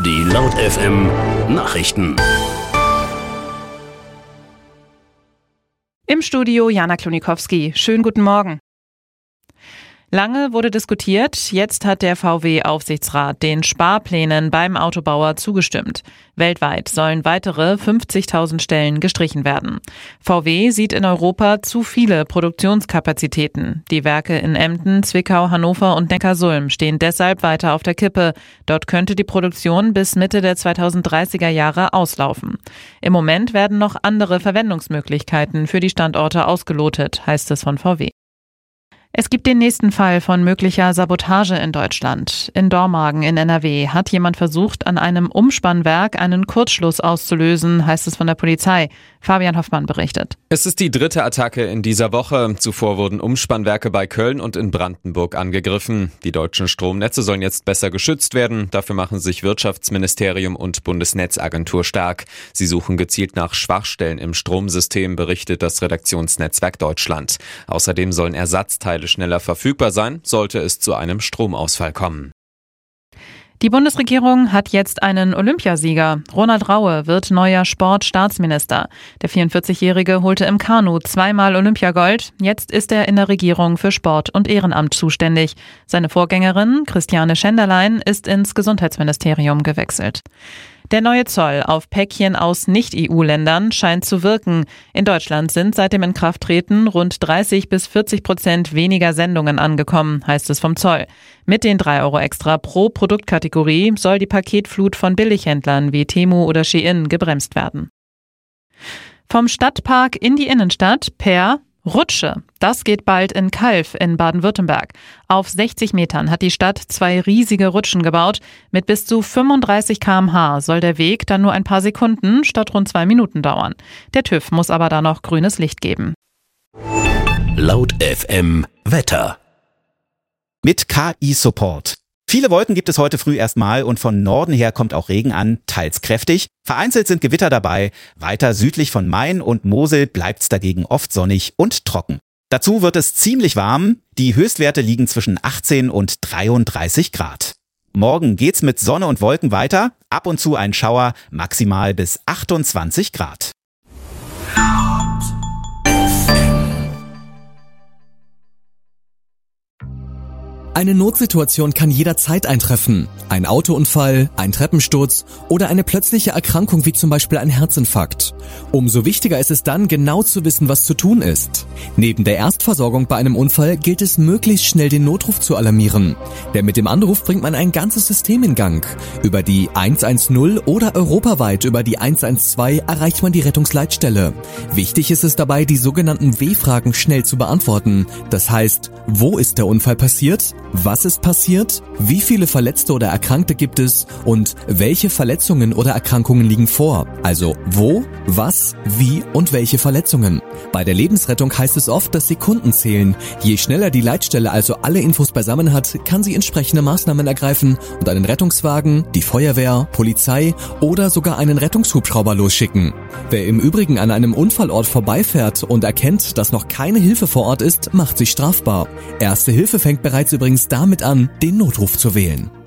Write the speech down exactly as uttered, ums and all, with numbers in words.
Die Laut F M Nachrichten. Im Studio Jana Klonikowski. Schönen guten Morgen. Lange wurde diskutiert, jetzt hat der V W-Aufsichtsrat den Sparplänen beim Autobauer zugestimmt. Weltweit sollen weitere fünfzigtausend Stellen gestrichen werden. V W sieht in Europa zu viele Produktionskapazitäten. Die Werke in Emden, Zwickau, Hannover und Neckarsulm stehen deshalb weiter auf der Kippe. Dort könnte die Produktion bis Mitte der zweitausenddreißiger Jahre auslaufen. Im Moment werden noch andere Verwendungsmöglichkeiten für die Standorte ausgelotet, heißt es von V W. Es gibt den nächsten Fall von möglicher Sabotage in Deutschland. In Dormagen in N R W hat jemand versucht, an einem Umspannwerk einen Kurzschluss auszulösen, heißt es von der Polizei. Fabian Hoffmann berichtet. Es ist die dritte Attacke in dieser Woche. Zuvor wurden Umspannwerke bei Köln und in Brandenburg angegriffen. Die deutschen Stromnetze sollen jetzt besser geschützt werden. Dafür machen sich Wirtschaftsministerium und Bundesnetzagentur stark. Sie suchen gezielt nach Schwachstellen im Stromsystem, berichtet das Redaktionsnetzwerk Deutschland. Außerdem sollen Ersatzteile schneller verfügbar sein, sollte es zu einem Stromausfall kommen. Die Bundesregierung hat jetzt einen Olympiasieger. Ronald Raue wird neuer Sportstaatsminister. Der vierundvierzigjährige holte im Kanu zweimal Olympiagold. Jetzt ist er in der Regierung für Sport und Ehrenamt zuständig. Seine Vorgängerin, Christiane Schenderlein, ist ins Gesundheitsministerium gewechselt. Der neue Zoll auf Päckchen aus Nicht-E U-Ländern scheint zu wirken. In Deutschland sind seit dem Inkrafttreten rund dreißig bis vierzig Prozent weniger Sendungen angekommen, heißt es vom Zoll. Mit den drei Euro extra pro Produktkategorie soll die Paketflut von Billighändlern wie Temu oder Shein gebremst werden. Vom Stadtpark in die Innenstadt per Rutsche. Das geht bald in Calw in Baden-Württemberg. Auf sechzig Metern hat die Stadt zwei riesige Rutschen gebaut. Mit bis zu fünfunddreißig Kilometer pro Stunde soll der Weg dann nur ein paar Sekunden statt rund zwei Minuten dauern. Der TÜV muss aber da noch grünes Licht geben. Laut F M Wetter. Mit K I-Support. Viele Wolken gibt es heute früh erstmal und von Norden her kommt auch Regen an, teils kräftig. Vereinzelt sind Gewitter dabei. Weiter südlich von Main und Mosel bleibt's dagegen oft sonnig und trocken. Dazu wird es ziemlich warm. Die Höchstwerte liegen zwischen achtzehn und dreiunddreißig Grad. Morgen geht's mit Sonne und Wolken weiter. Ab und zu ein Schauer, maximal bis achtundzwanzig Grad. Eine Notsituation kann jederzeit eintreffen. Ein Autounfall, ein Treppensturz oder eine plötzliche Erkrankung wie zum Beispiel ein Herzinfarkt. Umso wichtiger ist es dann, genau zu wissen, was zu tun ist. Neben der Erstversorgung bei einem Unfall gilt es, möglichst schnell den Notruf zu alarmieren. Denn mit dem Anruf bringt man ein ganzes System in Gang. Über die eins eins null oder europaweit über die eins eins zwei erreicht man die Rettungsleitstelle. Wichtig ist es dabei, die sogenannten W-Fragen schnell zu beantworten. Das heißt, wo ist der Unfall passiert? Was ist passiert? Wie viele Verletzte oder Erkrankte gibt es? Und welche Verletzungen oder Erkrankungen liegen vor? Also wo, was, wie und welche Verletzungen? Bei der Lebensrettung heißt es oft, dass Sekunden zählen. Je schneller die Leitstelle also alle Infos beisammen hat, kann sie entsprechende Maßnahmen ergreifen und einen Rettungswagen, die Feuerwehr, Polizei oder sogar einen Rettungshubschrauber losschicken. Wer im Übrigen an einem Unfallort vorbeifährt und erkennt, dass noch keine Hilfe vor Ort ist, macht sich strafbar. Erste Hilfe fängt bereits übrigens damit an, den Notruf zu wählen.